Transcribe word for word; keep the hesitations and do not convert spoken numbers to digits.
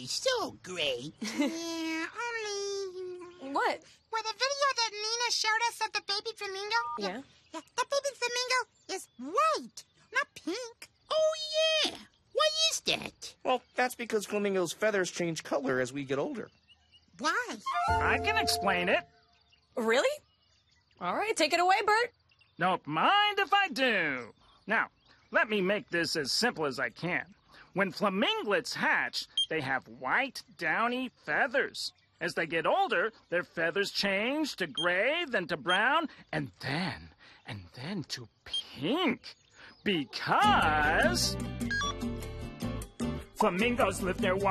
so great. Yeah, only... What? Well, the video that Nina showed us of the baby flamingo... Yeah? Yeah, the baby flamingo is white, not pink. Oh, yeah. Why is that? Well, that's because flamingos' feathers change color as we get older. Why? I can explain it. Really? All right, take it away, Bert. Don't mind if I do. Now, let me make this as simple as I can. When flaminglets hatch, they have white, downy feathers. As they get older, their feathers change to gray, then to brown, and then, and then to pink. Because flamingos live their